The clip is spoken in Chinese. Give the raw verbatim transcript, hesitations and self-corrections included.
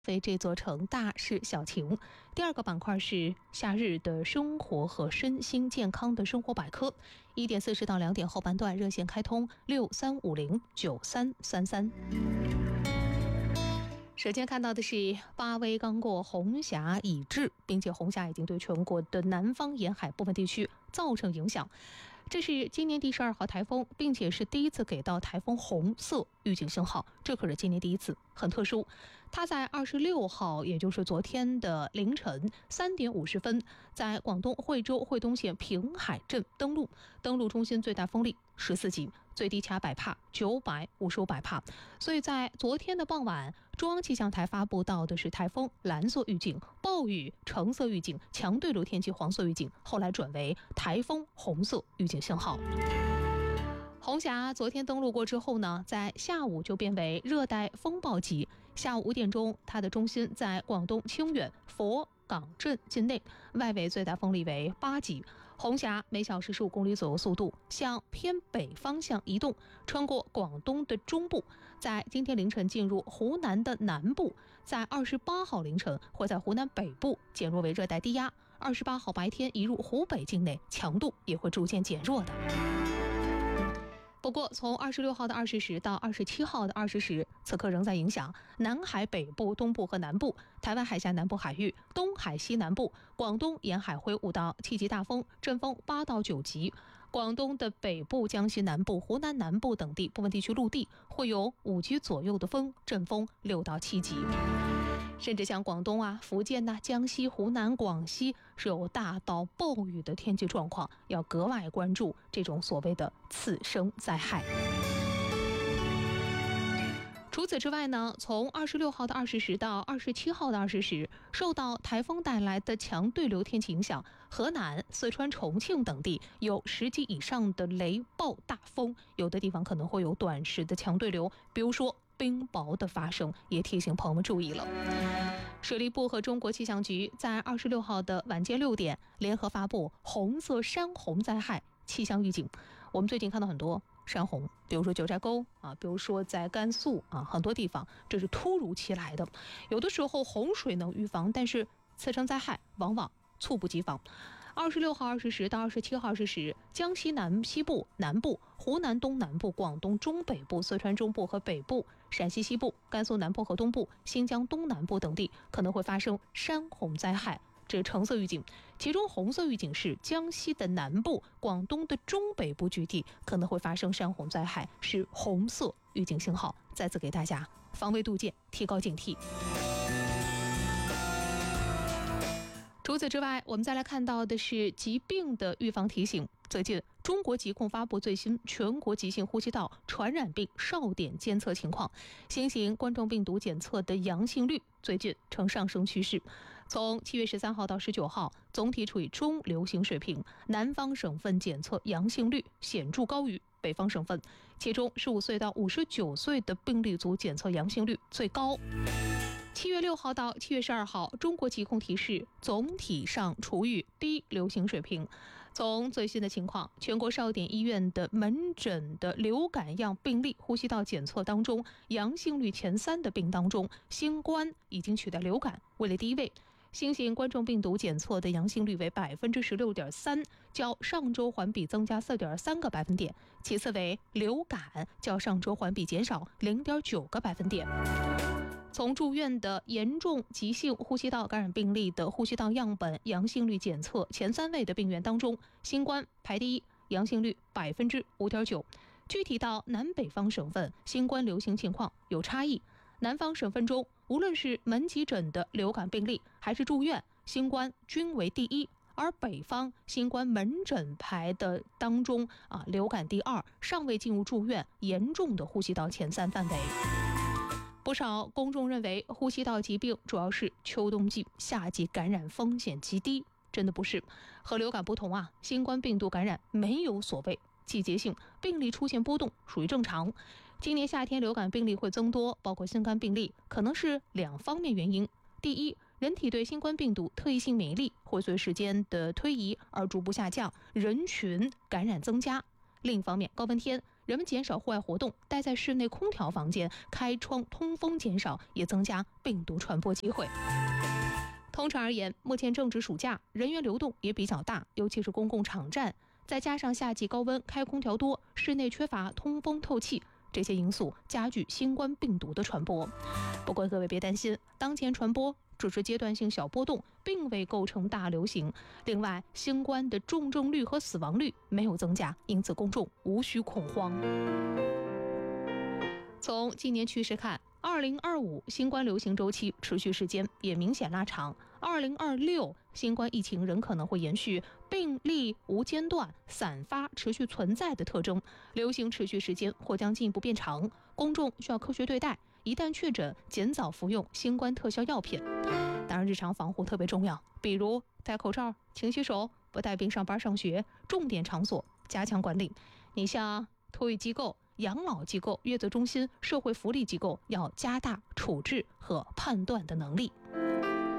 非这座城大事小情。第二个板块是夏日的生活和身心健康的生活百科。一点四十到两点后半段热线开通六三五零九三三三。首先看到的是巴威刚过红霞已至，并且红霞已经对全国的南方沿海部分地区造成影响。这是今年第十二号台风，并且是第一次给到台风红色预警信号，这可是今年第一次，很特殊。它在二十六号，也就是昨天的凌晨三点五十分，在广东惠州惠东县平海镇登陆，登陆中心最大风力十四级，最低卡百帕九百五十五百帕。所以在昨天的傍晚，中央气象台发布到的是台风蓝色预警、暴雨橙色预警、强对流天气黄色预警，后来转为台风红色预警信号。红霞昨天登陆过之后呢，在下午就变为热带风暴级。下午五点钟，它的中心在广东清远佛港镇境内，外围最大风力为八级。红霞每小时十五公里左右速度，向偏北方向移动，穿过广东的中部，在今天凌晨进入湖南的南部，在二十八号凌晨会在湖南北部减弱为热带低压，二十八号白天移入湖北境内，强度也会逐渐减弱的。不过从二十六号的二十时到二十七号的二十时，此刻仍在影响南海北部、东部和南部、台湾海峡南部海域、东海西南部、广东沿海挥五到七级大风，阵风八到九级。广东的北部、江西南部、湖南南部等地部分地区陆地会有五级左右的风，阵风六到七级。甚至像广东啊、福建呐、啊、江西、湖南、广西是有大到暴雨的天气状况，要格外关注这种所谓的次生灾害。除此之外呢，从二十六号的二十时到二十七号的二十时，受到台风带来的强对流天气影响，河南、四川、重庆等地有十级以上的雷暴大风，有的地方可能会有短时的强对流，比如说冰雹的发生，也提醒朋友们注意了。水利部和中国气象局在二十六号的晚间六点联合发布红色山洪灾害气象预警。我们最近看到很多山洪，比如说九寨沟啊，比如说在甘肃啊，很多地方这是突如其来的。有的时候洪水能预防，但是次生灾害往往猝不及防。二十六号二十时到二十七号二十时，江西南西部、南部、湖南东南部、广东中北部、四川中部和北部、陕西西部、甘肃南部和东部、新疆东南部等地可能会发生山洪灾害，这是橙色预警。其中红色预警是江西的南部、广东的中北部局地可能会发生山洪灾害，是红色预警信号。再次给大家防微杜渐，提高警惕。除此之外，我们再来看到的是疾病的预防提醒。最近中国疾控发布最新全国急性呼吸道传染病哨点监测情况，新型冠状病毒检测的阳性率最近呈上升趋势。从七月十三号到十九号，总体处于中流行水平，南方省份检测阳性率显著高于北方省份，其中十五岁到五十九岁的病例组检测阳性率最高。七月六号到七月十二号，中国疾控提示总体上处于低流行水平。从最新的情况，全国哨点医院的门诊的流感样病例呼吸道检测当中，阳性率前三的病当中，新冠已经取代流感位列第一位。新型冠状病毒检测的阳性率为百分之十六点三，较上周环比增加四点三个百分点。其次为流感，较上周环比减少零点九个百分点。从住院的严重急性呼吸道感染病例的呼吸道样本阳性率检测前三位的病源当中，新冠排第一，阳性率百分之五点九。具体到南北方省份，新冠流行情况有差异。南方省份中，无论是门急诊的流感病例，还是住院，新冠均为第一。而北方新冠门诊排的当中啊，流感第二，尚未进入住院严重的呼吸道前三范围。不少公众认为呼吸道疾病主要是秋冬季、夏季感染风险极低，真的不是。和流感不同啊，新冠病毒感染没有所谓季节性，病例出现波动属于正常。今年夏天流感病例会增多，包括新冠病例，可能是两方面原因。第一，人体对新冠病毒特异性免疫力会随时间的推移而逐步下降，人群感染增加。另一方面，高温天，人人们减少户外活动，待在室内空调房间，开窗通风减少，也增加病毒传播机会。通常而言，目前正值暑假，人员流动也比较大，尤其是公共场站，再加上夏季高温，开空调多，室内缺乏通风透气，这些因素加剧新冠病毒的传播。不过各位别担心，当前传播只是阶段性小波动，并未构成大流行。另外，新冠的重症率和死亡率没有增加，因此公众无需恐慌。从今年趋势看，二零二五新冠流行周期持续时间也明显拉长，二零二六新冠疫情仍可能会延续病例无间断、散发、持续存在的特征，流行持续时间或将进一步变长，公众需要科学对待，一旦确诊，尽早服用新冠特效药品。当然，日常防护特别重要，比如戴口罩、勤洗手，不带病上班上学，重点场所加强管理。你像托育机构、养老机构、月子中心、社会福利机构要加大处置和判断的能力。